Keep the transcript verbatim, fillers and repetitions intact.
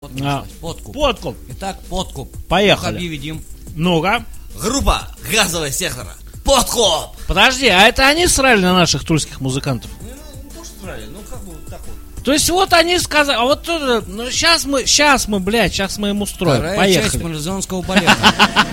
Вот А. подкуп. Подкуп. Итак, подкуп. Поехали. Ну-ка, объявим. Ну-ка. Группа газового сектора. Подкуп. Подожди, а это они срали на наших тульских музыкантов? Ну, ну, то, что правильно, ну, как бы вот так вот. То есть вот они сказали, а вот тут, ну сейчас мы, сейчас мы, блядь, сейчас мы им устроим. Вторая Поехали. часть марлезонского балета.